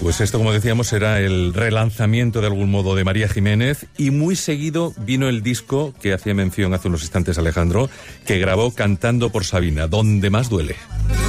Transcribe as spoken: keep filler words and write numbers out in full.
Pues esto, como decíamos, era el relanzamiento de algún modo de María Jiménez, y muy seguido vino el disco que hacía mención hace unos instantes Alejandro, que grabó cantando por Sabina, Donde más duele.